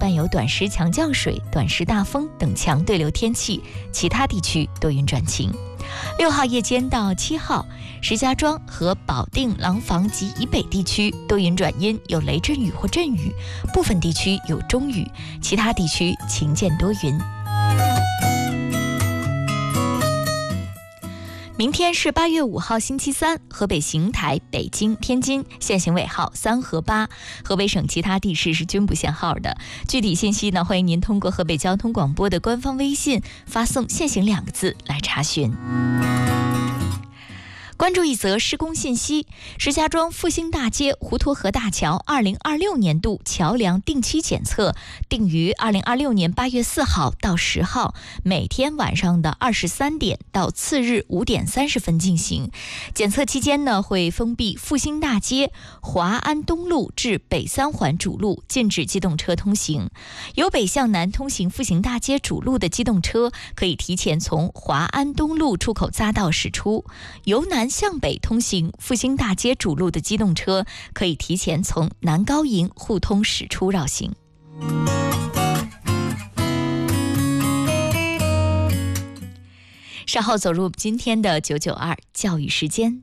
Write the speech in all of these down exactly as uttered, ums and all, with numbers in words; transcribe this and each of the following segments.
伴有短时强降水、短时大风等强对流天气，其他地区多云转晴。六号夜间到七号，石家庄和保定、廊坊及以北地区多云转阴，有雷阵雨或阵雨，部分地区有中雨，其他地区晴间多云。明天是八月五号星期三，河北邢台、北京、天津限行尾号三和八，河北省其他地市是均不限号的。具体信息呢，欢迎您通过河北交通广播的官方微信发送限行两个字来查询。关注一则施工信息，石家庄复兴大街滹沱河大桥二零二六年度桥梁定期检测定于二零二六年八月四号到十号，每天晚上的二十三点到次日五点三十分进行。检测期间呢，会封闭复兴大街华安东路至北三环主路，禁止机动车通行。由北向南通行复兴大街主路的机动车可以提前从华安东路出口匝道驶出，由南向北通行复兴大街主路的机动车可以提前从南高营互通驶出绕行。稍后走入今天的九九二教育时间。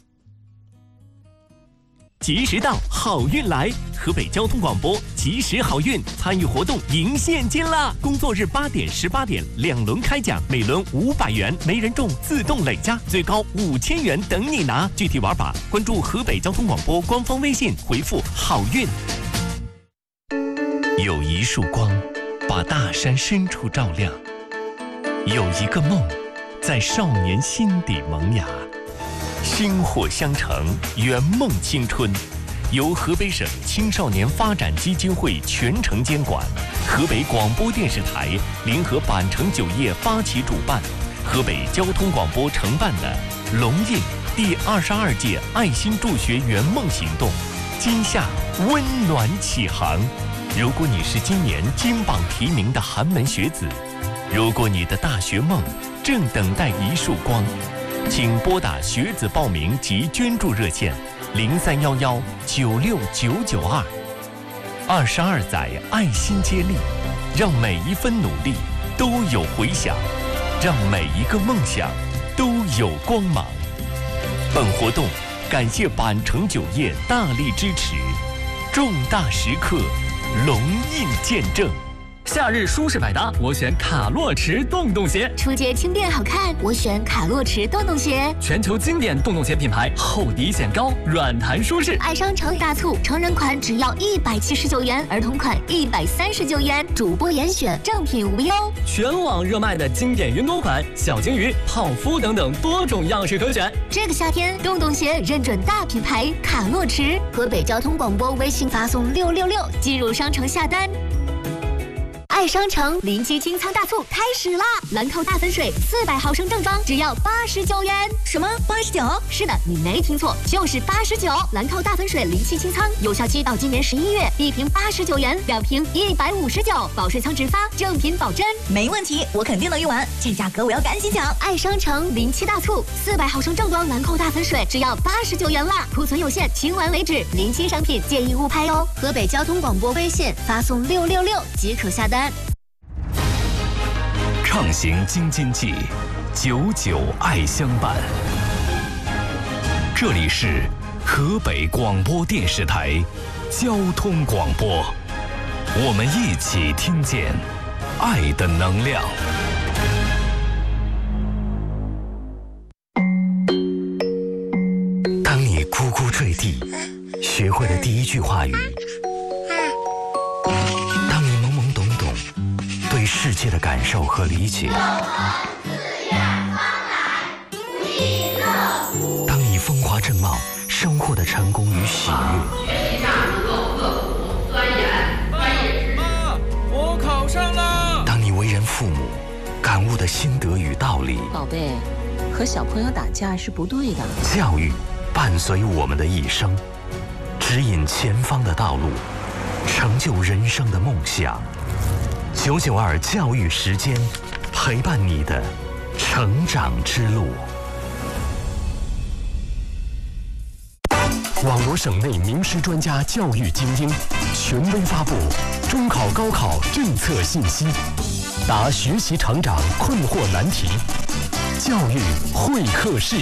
及时到，好运来！河北交通广播及时好运参与活动赢现金啦！工作日八点、十八点两轮开奖，每轮五百元，没人中自动累加，最高五千元等你拿。具体玩法关注河北交通广播官方微信，回复好运。有一束光，把大山深处照亮；有一个梦，在少年心底萌芽。薪火相承，圆梦青春，由河北省青少年发展基金会全程监管，河北广播电视台联合板城酒业发起主办，河北交通广播承办的龙印第二十二届爱心助学圆梦行动，今夏温暖启航。如果你是今年金榜题名的寒门学子，如果你的大学梦正等待一束光，请拨打学子报名及捐助热线零三幺幺九六九九二。二十二载爱心接力，让每一分努力都有回响，让每一个梦想都有光芒。本活动感谢板城酒业大力支持，重大时刻龙印见证。 夏日舒适百搭，我选卡洛驰洞洞鞋； 出街轻便好看，我选卡洛驰洞洞鞋。 全球经典洞洞鞋品牌，厚底显高，软弹舒适。 爱商城大促，成人款只要一百七十九元，儿童款一百三十九元，主播严选，正品无忧。 全网热卖的经典云朵款、小金鱼、泡芙等等多种样式可选。 这个夏天，洞洞鞋认准大品牌卡洛驰。河北交通广播微信发送六六六，进入商城下单。爱商城临期清仓大促开始啦！兰蔻大粉水四百毫升正装只要八十九元。什么八十九？是的，你没听错，就是八十九。兰蔻大粉水临期清仓，有效期到今年十一月，一瓶八十九元，两瓶一百五十九，保税仓直发，正品保真。 没问题，我肯定能用完，这价格我要赶紧抢！ 爱商城临期大促，四百毫升正装兰蔻大粉水只要八十九元啦，库存有限，清完为止。临期商品建议勿拍哦。河北交通广播微信发送六六六即可下单。 畅行京津冀，九九爱相伴。这里是河北广播电视台交通广播，我们一起听见爱的能量。 当你咕咕坠地，学会了第一句话语；当你懵懵懂懂，对世界的感受和理解；当你风华正茂，生活的成功与喜悦。 妈，我考上了。 当你为人父母，感悟的心得与道理。 宝贝，和小朋友打架是不对的。 教育伴随我们的一生，指引前方的道路，成就人生的梦想。九九二教育时间，陪伴你的成长之路。 网罗省内名师专家教育精英，权威发布中考高考政策信息，答学习成长困惑难题，教育会客室。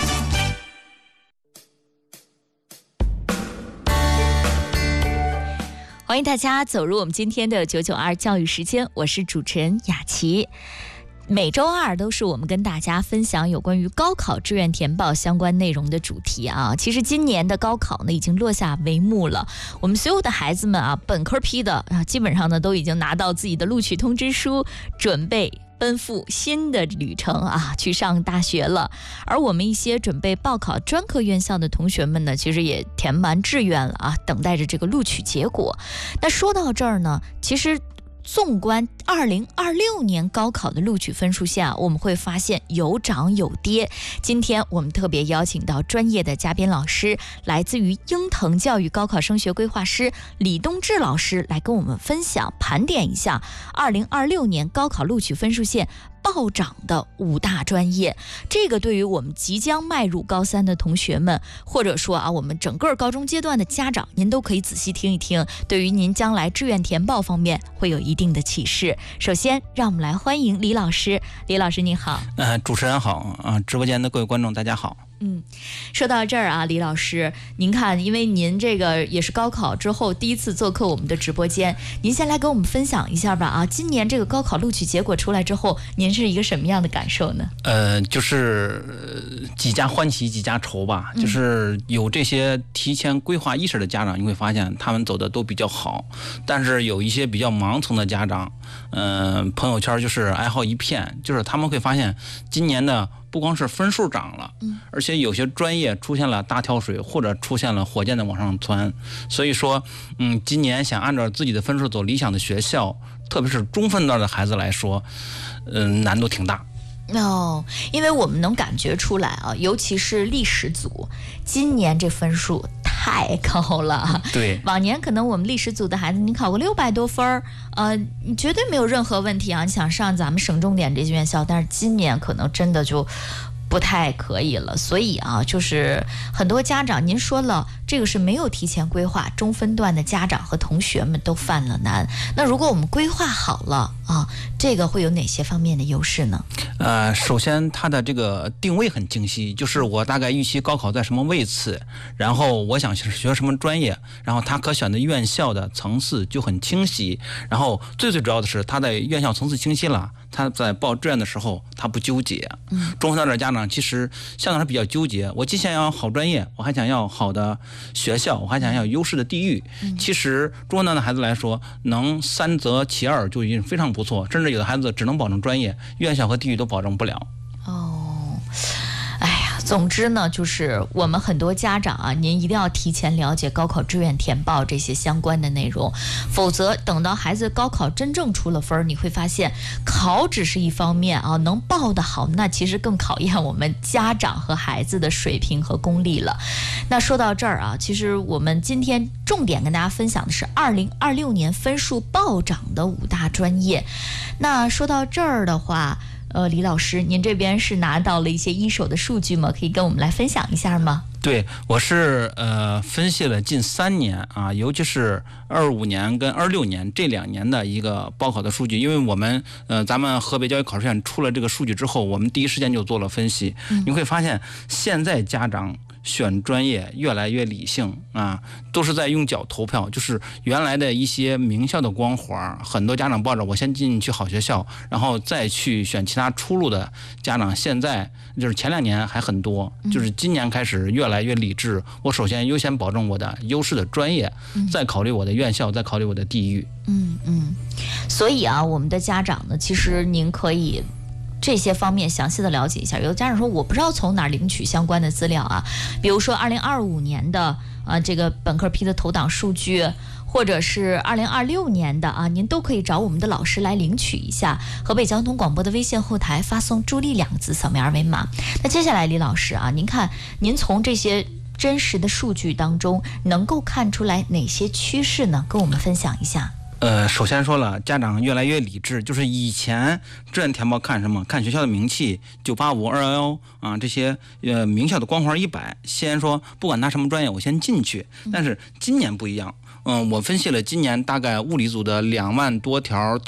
欢迎大家走入我们今天的九九二教育时间，我是主持人雅琪。每周二都是我们跟大家分享有关于高考志愿填报相关内容的主题啊。其实今年的高考呢已经落下帷幕了，我们所有的孩子们啊，本科批的啊，基本上呢都已经拿到自己的录取通知书，准备奔赴新的旅程啊，去上大学了。而我们一些准备报考专科院校的同学们呢，其实也填完志愿了啊，等待着这个录取结果。那说到这儿呢，其实纵观二零二六年高考的录取分数线啊，我们会发现有涨有跌。今天我们特别邀请到专业的嘉宾老师，来自于英腾教育高考升学规划师李东志老师，来跟我们分享盘点一下二零二六年高考录取分数线暴涨的五大专业。这个对于我们即将迈入高三的同学们，或者说啊我们整个高中阶段的家长，您都可以仔细听一听，对于您将来志愿填报方面会有一定的启示。首先让我们来欢迎李老师。李老师你好。 呃，主持人好啊，直播间的各位观众大家好。 嗯，说到这儿啊，李老师，您看，因为您这个也是高考之后第一次做客我们的直播间，您先来给我们分享一下吧啊，今年这个高考录取结果出来之后，您是一个什么样的感受呢？ 呃，就是几家欢喜几家愁吧， 嗯、 就是有这些提前规划意识的家长，你会发现他们走的都比较好，但是有一些比较盲从的家长，嗯、呃，朋友圈就是哀嚎一片，就是他们会发现今年的不光是分数涨了， 嗯， 而且有些专业出现了大跳水，或者出现了火箭的往上窜。所以说，嗯，今年想按照自己的分数走理想的学校，特别是中分段的孩子来说，嗯，难度挺大。 哦，因为我们能感觉出来啊，尤其是历史组，今年这分数太高了。 对， 往年可能我们历史组的孩子，你考个六百多分，呃，你绝对没有任何问题啊，你想上咱们省重点这些院校，但是今年可能真的就不太可以了。所以啊，就是很多家长，您说了，这个是没有提前规划，中分段的家长和同学们都犯了难。那如果我们规划好了啊，这个会有哪些方面的优势呢？ 呃，首先它的这个定位很清晰，就是我大概预期高考在什么位次，然后我想学什么专业，然后它可选的院校的层次就很清晰，然后最最主要的是它的院校层次清晰了，他在报志愿的时候他不纠结。 嗯， 中分段的家长其实相对来比较纠结，我既想要好专业，我还想要好的学校，我还想要优势的地域。 嗯、 其实中分段的孩子来说，能三择其二就已经非常不错，甚至有的孩子只能保证专业，院校和地域都保证不了。 哦，哎呀，总之呢，就是我们很多家长啊，您一定要提前了解高考志愿填报这些相关的内容，否则等到孩子高考真正出了分，你会发现考只是一方面啊，能报得好，那其实更考验我们家长和孩子的水平和功力了。那说到这儿啊，其实我们今天重点跟大家分享的是二零二六年分数暴涨的五大专业。那说到这儿的话，呃，李老师，您这边是拿到了一些一手的数据吗？可以跟我们来分享一下吗？ 对，我是呃分析了近三年啊，尤其是二五年跟二六年这两年的一个报考的数据，因为我们呃咱们河北教育考试院出了这个数据之后，我们第一时间就做了分析。嗯、你会发现现在家长选专业越来越理性啊，都是在用脚投票。就是原来的一些名校的光环，很多家长抱着我先进去好学校，然后再去选其他出路的家长，现在就是前两年还很多，就是今年开始越来越理智。我首先优先保证我的优势的专业，再考虑我的院校，再考虑我的地域。 嗯嗯，所以啊，我们的家长呢，其实您可以这些方面详细的了解一下。有的家长说我不知道从哪儿领取相关的资料啊，比如说二零二五年的啊这个本科批的投档数据，或者是二零二六年的啊，您都可以找我们的老师来领取一下。河北交通广播的微信后台发送助力两个字，扫描二维码。那接下来李老师啊，您看您从这些真实的数据当中能够看出来哪些趋势呢？跟我们分享一下。 呃，首先说了，家长越来越理智，就是以前志愿填报看什么？看学校的名气，九八五、二幺幺啊这些呃名校的光环一摆，先说不管他什么专业，我先进去。但是今年不一样。嗯，我分析了今年大概物理组的两万多条